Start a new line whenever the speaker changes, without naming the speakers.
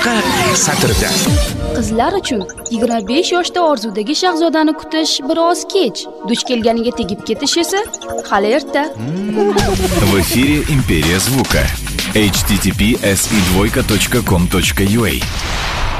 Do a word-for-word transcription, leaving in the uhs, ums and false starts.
boshqa satrda.
Qizlar uchun yigirma besh yoshda orzudagi shahzodani kutish biroz kech. Duch kelganiga tegib ketish esa hali erta.
В эфире Империя звука. эйч ти ти пи эс и двойка точка ком точка ю а